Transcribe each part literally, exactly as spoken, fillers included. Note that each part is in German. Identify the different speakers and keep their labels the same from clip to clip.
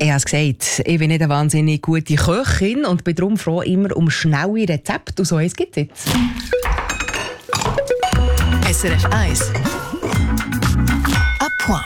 Speaker 1: Ich habe es gesagt, ich bin nicht eine wahnsinnig gute Köchin und bin darum froh immer um schnelle Rezepte. Und so eins gibt es jetzt.
Speaker 2: S R F eins. À point.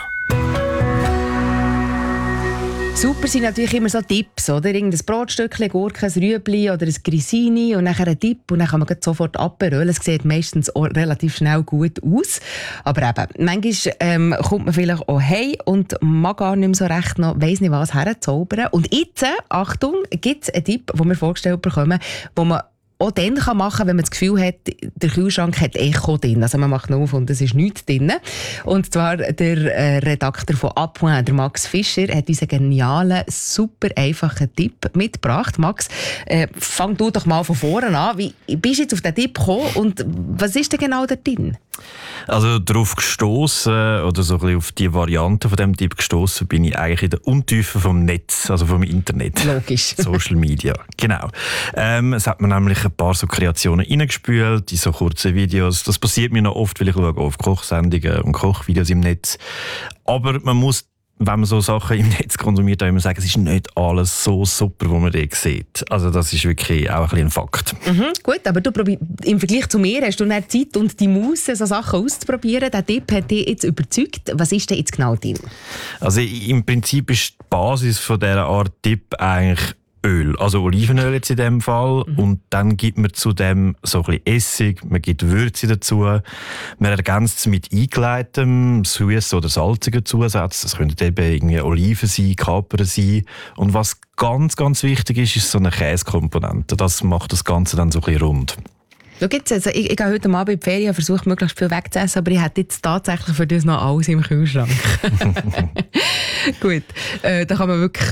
Speaker 1: Super sind natürlich immer so Tipps, oder? Irgendein Brotstückchen, Gurke, ein Rüebli oder ein Grissini und nachher ein Tipp und dann kann man sofort abrollen. Es sieht meistens auch relativ schnell gut aus. Aber eben, manchmal ähm, kommt man vielleicht auch heim und mag gar nicht mehr so recht noch, weiss nicht was, herzaubern. Und jetzt, Achtung, gibt es einen Tipp, den wir vorgestellt bekommen, wo man auch dann machen kann, wenn man das Gefühl hat, der Kühlschrank hat Echo drin. Also man macht ihn auf und es ist nichts drin. Und zwar der äh, Redakteur von À point, der Max Fischer, hat uns einen genialen, super einfachen Tipp mitgebracht. Max, äh, fang du doch mal von vorne an. Wie bist du jetzt auf den Tipp gekommen und was ist denn genau da drin?
Speaker 3: Also darauf gestossen oder so ein bisschen auf die Variante von diesem Tipp gestossen bin ich eigentlich in der Untiefe vom Netz, also vom Internet.
Speaker 1: Logisch.
Speaker 3: Social Media, genau. Ähm, es hat mir nämlich ein paar so Kreationen reingespült, in so kurzen Videos. Das passiert mir noch oft, weil ich schaue auf Kochsendungen und Kochvideos im Netz. Aber man muss, wenn man so Sachen im Netz konsumiert, auch immer sagen, es ist nicht alles so super, was man dort sieht. Also das ist wirklich auch ein bisschen ein Fakt.
Speaker 1: Mhm, gut, aber du probier, im Vergleich zu mir hast du nicht Zeit und die Muße, so Sachen auszuprobieren. Der Tipp hat dich jetzt überzeugt. Was ist denn jetzt genau drin?
Speaker 3: Also im Prinzip ist die Basis von dieser Art Tipp eigentlich Öl, also Olivenöl jetzt in dem Fall. Mhm. Und dann gibt man zu dem so ein bisschen Essig, man gibt Würze dazu, man ergänzt es mit eingelegtem, süß oder salzigen Zusatz. Das können eben irgendwie Oliven sein, Kapern sein. Und was ganz, ganz wichtig ist, ist so eine Käsekomponente. Das macht das Ganze dann so ein bisschen rund.
Speaker 1: Schau jetzt, also ich, ich gehe heute Abend in die Ferien, versuche möglichst viel wegzuessen, aber ich hätte jetzt tatsächlich für das noch alles im Kühlschrank. Gut, äh, da kann man wirklich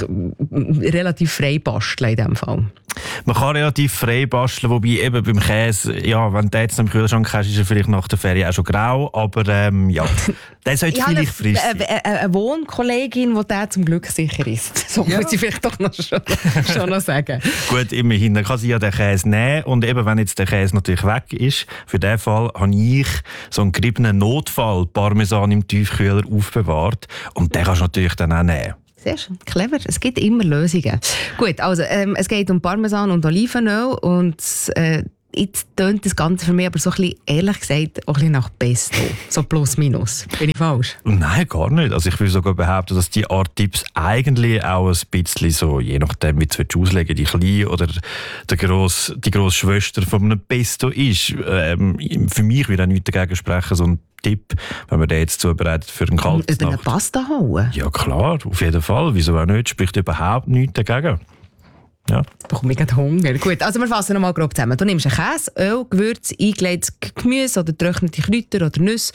Speaker 1: relativ frei basteln in diesem Fall.
Speaker 3: Man kann relativ frei basteln, wobei eben beim Käse, ja, wenn du jetzt im Kühlschrank hast, ist er vielleicht nach der Ferien auch schon grau, aber ähm, ja, der sollte
Speaker 1: ich
Speaker 3: vielleicht frisch sein.
Speaker 1: Ich habe eine, eine Wohnkollegin, die der zum Glück sicher ist. So
Speaker 3: ja.
Speaker 1: muss ich vielleicht doch noch schon, schon noch sagen.
Speaker 3: Gut, immerhin, dann kann sie ja den Käse nehmen und eben, wenn jetzt der Käse natürlich weg ist, für diesen Fall habe ich so einen geriebenen Notfall-Parmesan im Tiefkühler aufbewahrt und den kannst du natürlich dann auch nehmen.
Speaker 1: Sehr schön, clever. Es gibt immer Lösungen. Gut, also ähm, es geht um Parmesan und Olivenöl und äh, jetzt tönt das Ganze für mich aber so ein bisschen, ehrlich gesagt, auch ein bisschen nach Pesto. So plus minus. Bin ich falsch?
Speaker 3: Nein, gar nicht. Also ich würde sogar behaupten, dass die Art Tipps eigentlich auch ein bisschen so, je nachdem wie du es auslegen, die kleine oder der gross, die grosse Schwester von einem Pesto ist. Ähm, für mich würde auch nichts dagegen sprechen, so ein Tipp, wenn man den jetzt zubereitet für einen kalten
Speaker 1: Über eine Pasta hauen?
Speaker 3: Ja klar, auf jeden Fall. Wieso auch nicht? Spricht überhaupt nichts dagegen. Ja.
Speaker 1: Da bekomme ich gerade Hunger. Gut, also wir fassen nochmal grob zusammen. Du nimmst einen Käse, Öl, Gewürz, eingelegtes Gemüse oder getrocknete Kräuter oder Nüsse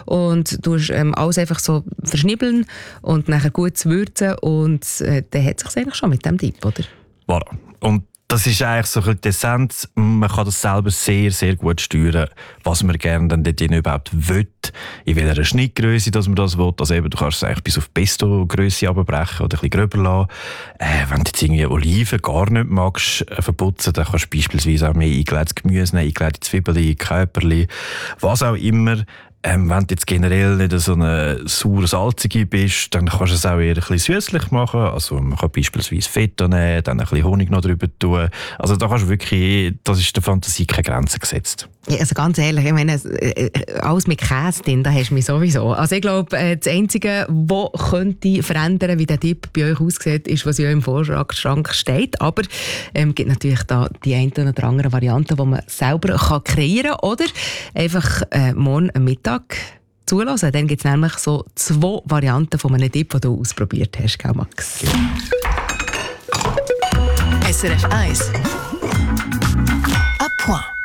Speaker 1: und tust ähm, alles einfach so verschnibbeln und nachher gut würzen und äh, dann hat es sich eigentlich schon mit dem Tipp, oder?
Speaker 3: Voilà. Und das ist eigentlich so ein bisschen die Essenz. Man kann das selber sehr, sehr gut steuern, was man gerne dann dort überhaupt will, in welcher Schnittgröße dass man das will. Also eben, du kannst es eigentlich bis auf Pesto-Größe abbrechen oder ein bisschen gröber lassen. Äh, wenn du jetzt irgendwie Oliven gar nicht magst äh, verputzen, dann kannst du beispielsweise auch mehr eingelegtes Gemüse nehmen, eingelegte Zwiebeln, Käperli, was auch immer. Ähm, wenn du jetzt generell nicht so eine sauer-salzige bist, dann kannst du es auch eher ein bisschen süßlich machen. Also man kann beispielsweise Feta nehmen, dann ein bisschen Honig noch drüber tun. Also da kannst du wirklich, das ist der Fantasie keine Grenzen gesetzt.
Speaker 1: Ja, also ganz ehrlich, ich meine, alles mit Käse drin, da hast du mich sowieso. Also ich glaube, das Einzige, was könnte verändern, wie der Tipp bei euch aussieht, ist, was ja im Vorschrank steht. Aber es ähm, gibt natürlich da die eine oder andere Variante, die man selber kann kreieren kann. Oder einfach äh, morgen am Mittag zulassen. Dann gibt es nämlich so zwei Varianten von einem Tipp, den du ausprobiert hast, gell, Max?
Speaker 2: S R F eins. À point.